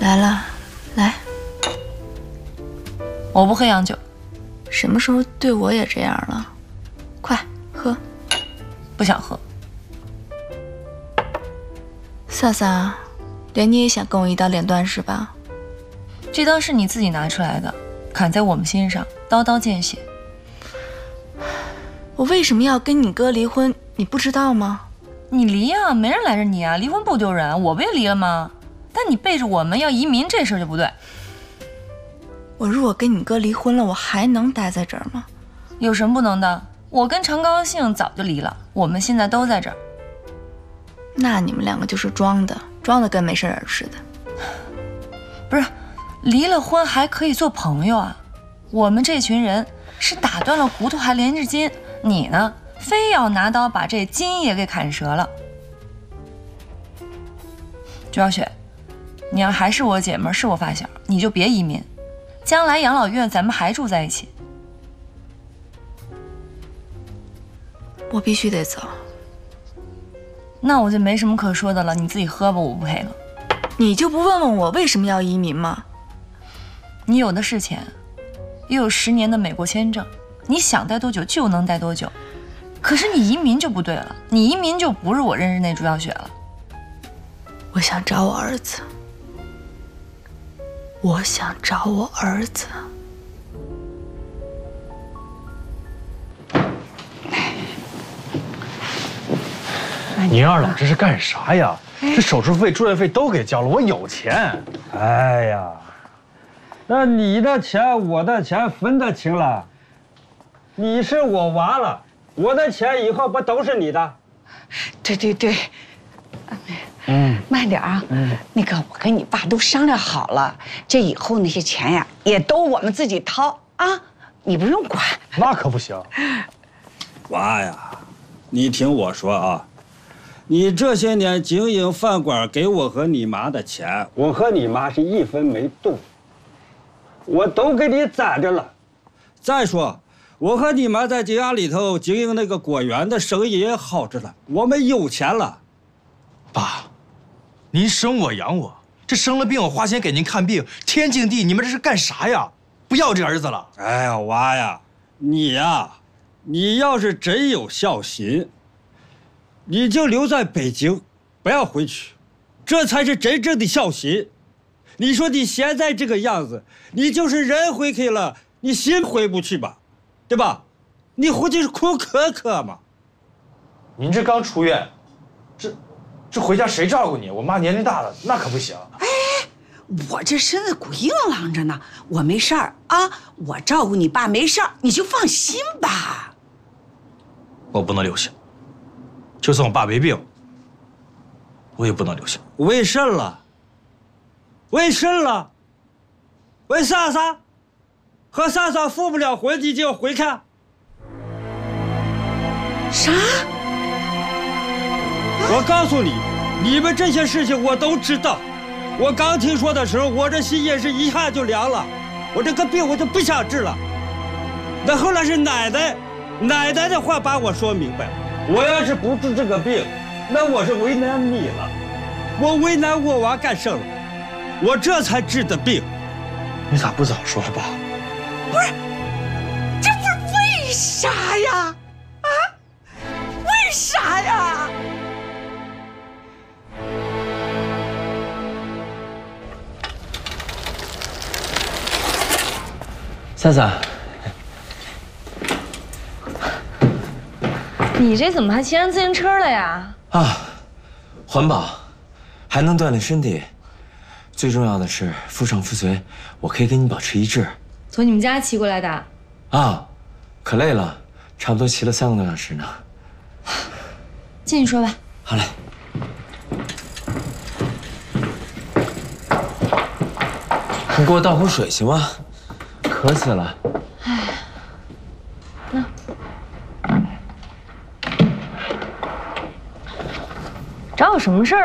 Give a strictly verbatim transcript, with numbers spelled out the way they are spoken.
来了，来。 我不喝洋酒。 什么时候对我也这样了？快喝。 不想喝。 飒飒，连你也想跟我一刀两断是吧？ 这刀是你自己拿出来的，砍在我们心上，刀刀见血。 我为什么要跟你哥离婚？你不知道吗？ 你离啊，没人拦着你啊，离婚不丢人，我不也离了吗？但你背着我们要移民这事儿就不对。 我如果跟你哥离婚了，我还能待在这儿吗？ 有什么不能的？我跟常高兴早就离了，我们现在都在这儿。 那你们两个就是装的，装的跟没事人似的。 不是，离了婚还可以做朋友啊。我们这群人是打断了骨头还连着筋，你呢，非要拿刀把这筋也给砍折了。朱小雪，你要还是我姐们儿，是我发小，你就别移民，将来养老院咱们还住在一起。 我必须得走。 那我就没什么可说的了，你自己喝吧，我不陪了。 你就不问问我为什么要移民吗？ 你有的是钱，也有十年的美国签证，你想待多久就能待多久。可是你移民就不对了，你移民就不是我认识那朱小雪了。 我想找我儿子，我想找我儿子。 你二老这是干啥呀？这手术费、住院费都给交了，我有钱。 哎呀，那你的钱我的钱分得清了。你是我娃了，我的钱以后不都是你的？ 对对对，嗯，慢点啊。嗯，那个我跟你爸都商量好了，这以后那些钱呀，也都我们自己掏啊，你不用管。 那可不行。 娃呀，你听我说啊。你这些年经营饭馆给我和你妈的钱，我和你妈是一分没动，我都给你攒着了。再说，我和你妈在金阳里头经营那个果园的生意也好着了，我们有钱了。 爸，您生我养我，这生了病我花钱给您看病，天经地义。你们这是干啥呀？不要这儿子了。 哎呀，娃呀，你呀，你要是真有孝心，你就留在北京，不要回去，这才是真正的孝心。你说你现在这个样子，你就是人回去了，你心回不去吧，对吧？你回去是苦可可嘛。 您这刚出院，这这回家谁照顾你？我妈年龄大了，那可不行。 哎，我这身子骨硬朗着呢，我没事儿啊，我照顾你爸没事儿，你就放心吧。 我不能留下。就算我爸没病，我也不能留下。 为甚了？为甚了？为啥啥？和啥啥复不了婚，你就要回看？ 啥？ 我告诉你，你们这些事情我都知道。我刚听说的时候，我这心也是一下就凉了。我这个病我就不想治了。那后来是奶奶，奶奶的话把我说明白了。我要是不治这个病，那我是为难你了，我为难我娃干甚了？我这才治的病。 你咋不早说爸？ 不是，这不是为啥呀？啊，为啥呀？ 飒飒。 你这怎么还骑上自行车了呀？ 啊，环保，还能锻炼身体，最重要的是夫唱妇随，我可以跟你保持一致。 从你们家骑过来的？ 啊，可累了，差不多骑了三个多小时呢。 进去说吧。 好嘞。你给我倒口水行吗？渴死了。 哎，那。找我什么事儿？